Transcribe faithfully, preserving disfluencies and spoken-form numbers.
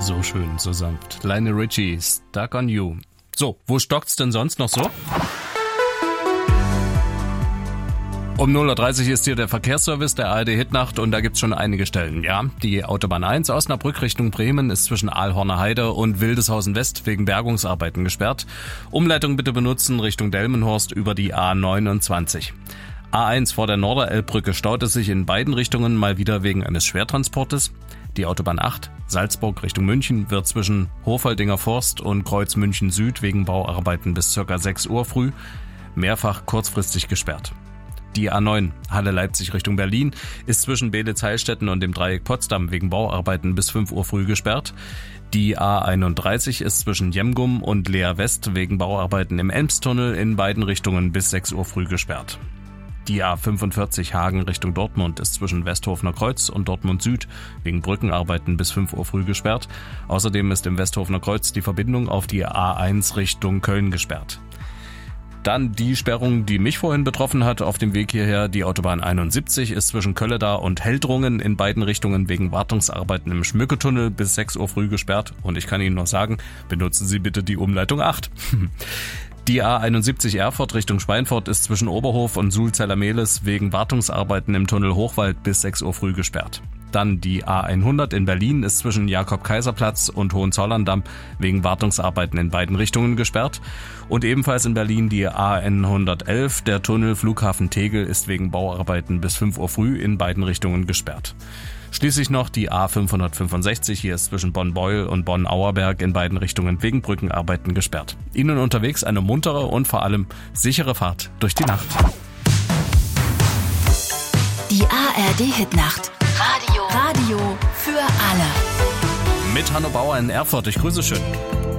So schön, so sanft. Lionel Richie, Stuck on You. So, wo stockt's denn sonst noch so? Um null Uhr dreißig ist hier der Verkehrsservice der A R D Hitnacht und da gibt's schon einige Stellen. Ja, die Autobahn eins Osnabrück Richtung Bremen ist zwischen Aalhorner Heide und Wildeshausen West wegen Bergungsarbeiten gesperrt. Umleitung bitte benutzen Richtung Delmenhorst über die A neunundzwanzig. A eins vor der Norderelbbrücke staut es sich in beiden Richtungen mal wieder wegen eines Schwertransportes. Die Autobahn acht Salzburg Richtung München wird zwischen Hofaldinger Forst und Kreuz München Süd wegen Bauarbeiten bis ca. sechs Uhr früh mehrfach kurzfristig gesperrt. Die A neun Halle Leipzig Richtung Berlin ist zwischen Beelitz-Heilstätten und dem Dreieck Potsdam wegen Bauarbeiten bis fünf Uhr früh gesperrt. Die A einunddreißig ist zwischen Jemgum und Lea West wegen Bauarbeiten im Elmstunnel in beiden Richtungen bis sechs Uhr früh gesperrt. Die A fünfundvierzig Hagen Richtung Dortmund ist zwischen Westhofener Kreuz und Dortmund Süd wegen Brückenarbeiten bis fünf Uhr früh gesperrt. Außerdem ist im Westhofener Kreuz die Verbindung auf die A eins Richtung Köln gesperrt. Dann die Sperrung, die mich vorhin betroffen hat, auf dem Weg hierher. Die Autobahn einundsiebzig ist zwischen Kölleda und Heldrungen in beiden Richtungen wegen Wartungsarbeiten im Schmücketunnel bis sechs Uhr früh gesperrt. Und ich kann Ihnen noch sagen, benutzen Sie bitte die Umleitung acht. Die A einundsiebzig Erfurt Richtung Schweinfurt ist zwischen Oberhof und Sulzeller-Mehlis wegen Wartungsarbeiten im Tunnel Hochwald bis sechs Uhr früh gesperrt. Dann die A hundert in Berlin ist zwischen Jakob-Kaiser-Platz und Hohenzollern-Damm wegen Wartungsarbeiten in beiden Richtungen gesperrt. Und ebenfalls in Berlin die A hundertelf, der Tunnel Flughafen Tegel ist wegen Bauarbeiten bis fünf Uhr früh in beiden Richtungen gesperrt. Schließlich noch die A fünfhundertfünfundsechzig, hier ist zwischen Bonn-Beuel und Bonn-Auerberg in beiden Richtungen wegen Brückenarbeiten gesperrt. Ihnen unterwegs eine muntere und vor allem sichere Fahrt durch die Nacht. Die A R D-Hitnacht. Radio. Radio für alle. Mit Hanno Bauer in Erfurt. Ich grüße schön.